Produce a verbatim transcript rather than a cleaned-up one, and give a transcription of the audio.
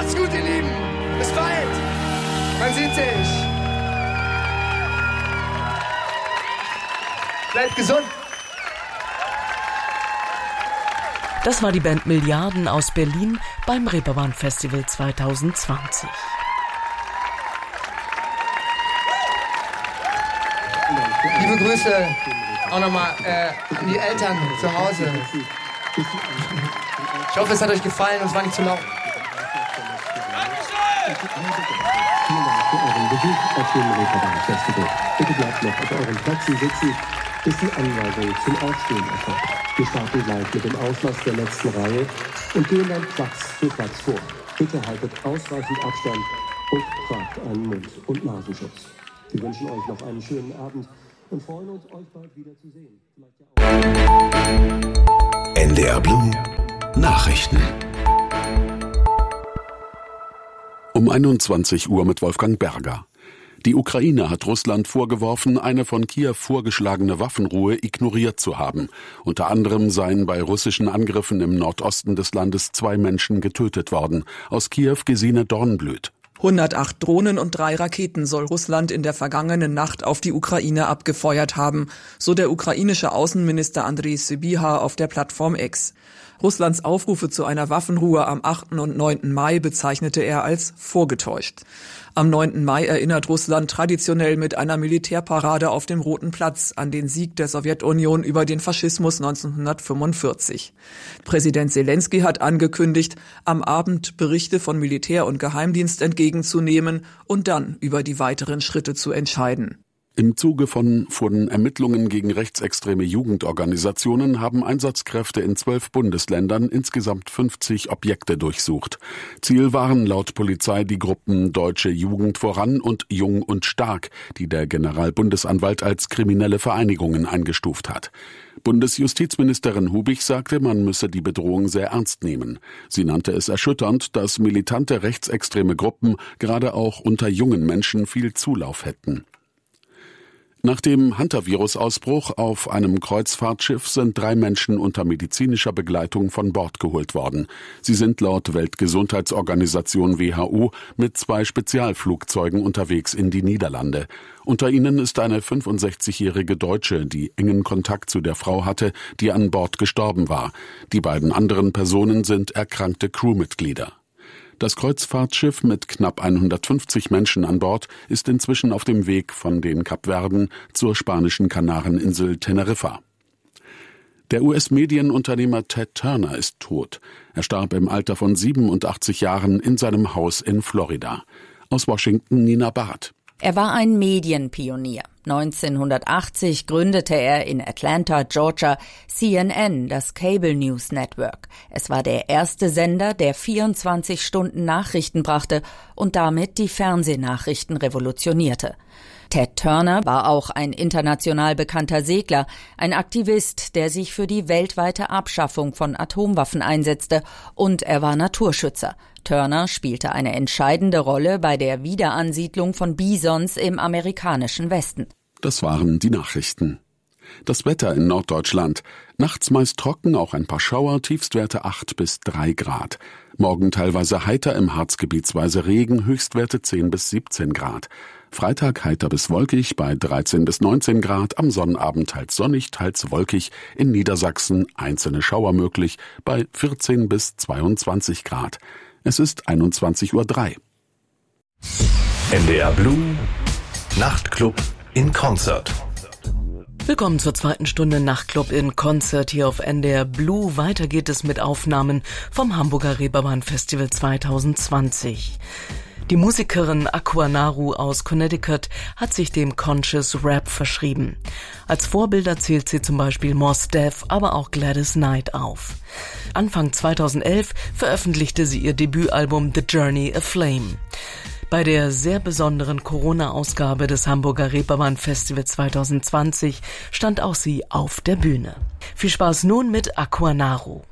Macht's gut, ihr Lieben. Bis bald. Man sieht sich. Bleibt gesund. Das war die Band Milliarden aus Berlin beim Reeperbahn Festival zwanzig zwanzig. Liebe Grüße auch nochmal äh, an die Eltern zu Hause. Ich hoffe, es hat euch gefallen und es war nicht zu laut. Vielen Dank für euren Besuch auf dem Reeperbahn Festival. Bitte bleibt noch auf euren Plätzen sitzen, bis die Anweisung zum Aufstehen erfolgt. Wir starten gleich mit dem Auslass der letzten Reihe und gehen dann Platz für Platz vor. Bitte haltet ausreichend Abstand und tragt einen Mund- und Nasenschutz. Wir wünschen euch noch einen schönen Abend und freuen uns, euch bald wieder zu sehen. N D R Blue Nachrichten. Um einundzwanzig Uhr mit Wolfgang Berger. Die Ukraine hat Russland vorgeworfen, eine von Kiew vorgeschlagene Waffenruhe ignoriert zu haben. Unter anderem seien bei russischen Angriffen im Nordosten des Landes zwei Menschen getötet worden. Aus Kiew Gesine Dornblüt. hundertacht Drohnen und drei Raketen soll Russland in der vergangenen Nacht auf die Ukraine abgefeuert haben, so der ukrainische Außenminister Andrei Sybiha auf der Plattform X. Russlands Aufrufe zu einer Waffenruhe am achten und neunten Mai bezeichnete er als vorgetäuscht. Am neunten Mai erinnert Russland traditionell mit einer Militärparade auf dem Roten Platz an den Sieg der Sowjetunion über den Faschismus neunzehnhundertfünfundvierzig. Präsident Selenskyj hat angekündigt, am Abend Berichte von Militär und Geheimdienst entgegenzunehmen und dann über die weiteren Schritte zu entscheiden. Im Zuge von, von Ermittlungen gegen rechtsextreme Jugendorganisationen haben Einsatzkräfte in zwölf Bundesländern insgesamt fünfzig Objekte durchsucht. Ziel waren laut Polizei die Gruppen Deutsche Jugend voran und Jung und Stark, die der Generalbundesanwalt als kriminelle Vereinigungen eingestuft hat. Bundesjustizministerin Hubich sagte, man müsse die Bedrohung sehr ernst nehmen. Sie nannte es erschütternd, dass militante rechtsextreme Gruppen gerade auch unter jungen Menschen viel Zulauf hätten. Nach dem Hantavirus-Ausbruch auf einem Kreuzfahrtschiff sind drei Menschen unter medizinischer Begleitung von Bord geholt worden. Sie sind laut Weltgesundheitsorganisation W H O mit zwei Spezialflugzeugen unterwegs in die Niederlande. Unter ihnen ist eine fünfundsechzigjährige Deutsche, die engen Kontakt zu der Frau hatte, die an Bord gestorben war. Die beiden anderen Personen sind erkrankte Crewmitglieder. Das Kreuzfahrtschiff mit knapp hundertfünfzig Menschen an Bord ist inzwischen auf dem Weg von den Kapverden zur spanischen Kanareninsel Teneriffa. Der U S-Medienunternehmer Ted Turner ist tot. Er starb im Alter von siebenundachtzig Jahren in seinem Haus in Florida. Aus Washington Nina Barth. Er war ein Medienpionier. neunzehnhundertachtzig gründete er in Atlanta, Georgia, C N N, das Cable News Network. Es war der erste Sender, der vierundzwanzig Stunden Nachrichten brachte und damit die Fernsehnachrichten revolutionierte. Ted Turner war auch ein international bekannter Segler, ein Aktivist, der sich für die weltweite Abschaffung von Atomwaffen einsetzte, und er war Naturschützer. Turner spielte eine entscheidende Rolle bei der Wiederansiedlung von Bisons im amerikanischen Westen. Das waren die Nachrichten. Das Wetter in Norddeutschland. Nachts meist trocken, auch ein paar Schauer, Tiefstwerte acht bis drei Grad. Morgen teilweise heiter, im Harz gebietsweise Regen, Höchstwerte zehn bis siebzehn Grad. Freitag heiter bis wolkig bei dreizehn bis neunzehn Grad, am Sonnabend teils sonnig, teils wolkig, in Niedersachsen einzelne Schauer möglich bei vierzehn bis zweiundzwanzig Grad. Es ist einundzwanzig Uhr drei. N D R Blue Nachtclub in Konzert. Willkommen zur zweiten Stunde Nachtclub in Konzert hier auf N D R Blue. Weiter geht es mit Aufnahmen vom Hamburger Reeperbahn Festival zwanzig zwanzig. Die Musikerin Aquanaru aus Connecticut hat sich dem Conscious Rap verschrieben. Als Vorbilder zählt sie zum Beispiel Mos Def, aber auch Gladys Knight auf. Anfang zweitausendelf veröffentlichte sie ihr Debütalbum The Journey a Flame. Bei der sehr besonderen Corona-Ausgabe des Hamburger Reeperbahn Festival zwanzig zwanzig stand auch sie auf der Bühne. Viel Spaß nun mit Aquanaru.